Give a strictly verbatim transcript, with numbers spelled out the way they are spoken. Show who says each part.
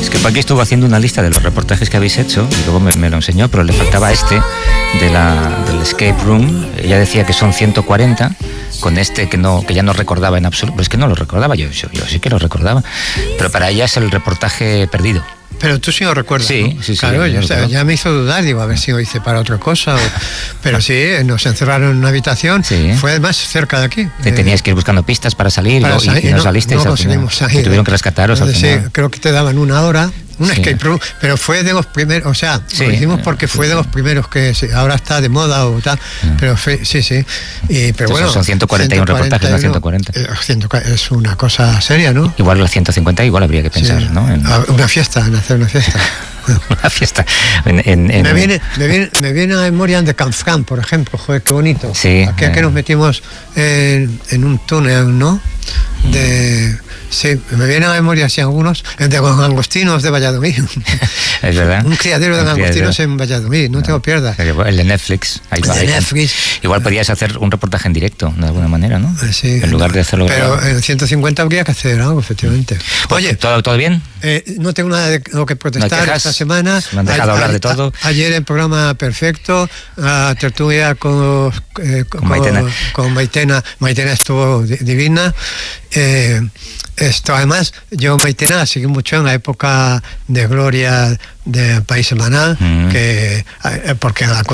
Speaker 1: Es que Paqui estuvo haciendo una lista de los reportajes que habéis hecho y luego me, me lo enseñó, pero le faltaba este de la, del escape room. Ella decía que son ciento cuarenta, con este que no que ya no recordaba en absoluto. Pero es que no lo recordaba, yo, yo, yo sí que lo recordaba. Pero para ella es el reportaje perdido.
Speaker 2: Pero tú sí lo recuerdas,
Speaker 1: sí,
Speaker 2: ¿no?
Speaker 1: Sí, sí.
Speaker 2: Claro,
Speaker 1: sí,
Speaker 2: yo, o sea, ya me hizo dudar, digo, a ver si lo hice para otra cosa. O, pero sí, nos encerraron en una habitación,
Speaker 1: sí.
Speaker 2: Fue además cerca de aquí.
Speaker 1: Te tenías que ir buscando pistas para salir,
Speaker 2: para
Speaker 1: y,
Speaker 2: salir
Speaker 1: y no,
Speaker 2: no
Speaker 1: salisteis
Speaker 2: no
Speaker 1: al final.
Speaker 2: Salir.
Speaker 1: Tuvieron que rescataros al
Speaker 2: sí,
Speaker 1: final.
Speaker 2: creo que te daban una hora. Un
Speaker 1: sí.
Speaker 2: escape room, pero fue de los primeros, o sea,
Speaker 1: sí,
Speaker 2: lo hicimos porque fue de los primeros que sí, ahora está de moda o tal, mm. pero fue, sí, sí. Y, pero
Speaker 1: Entonces
Speaker 2: bueno,
Speaker 1: son ciento cuarenta y un reportaje, no ciento cuarenta.
Speaker 2: Es una cosa seria, ¿no?
Speaker 1: Igual los ciento cincuenta, igual habría que pensar,
Speaker 2: sí.
Speaker 1: ¿no? En...
Speaker 2: Una fiesta, en hacer una fiesta.
Speaker 1: Una fiesta. En, en, en...
Speaker 2: Me, viene, me, viene, me viene a memoria de Canfrán, por ejemplo, joder, qué bonito.
Speaker 1: Sí.
Speaker 2: Aquí eh... que nos metimos en, en un túnel, ¿no? De... Sí, me viene a memoria así algunos, de los langostinos de Valladolid.
Speaker 1: Es verdad.
Speaker 2: Un criadero de langostinos en Valladolid, no, no te lo pierdas.
Speaker 1: El de Netflix. Ahí
Speaker 2: el
Speaker 1: va,
Speaker 2: de
Speaker 1: ahí
Speaker 2: Netflix.
Speaker 1: Igual podrías hacer un reportaje en directo, de alguna manera, ¿no?
Speaker 2: Sí.
Speaker 1: En lugar de hacerlo...
Speaker 2: Pero grabado. En ciento cincuenta habría que hacer algo, efectivamente.
Speaker 1: Pues,
Speaker 2: Oye,
Speaker 1: ¿todo, ¿todo bien?
Speaker 2: Eh, no tengo nada de lo que protestar
Speaker 1: ¿No
Speaker 2: esta semana.
Speaker 1: Me han dejado a, hablar
Speaker 2: a,
Speaker 1: de todo.
Speaker 2: A, ayer el programa perfecto, a tertulia con, eh, con,
Speaker 1: con Maitena.
Speaker 2: Con Maitena. Maitena estuvo divina. Eh, esto además, yo Maitena la seguí mucho en la época de gloria del País Semanal, mm. que porque la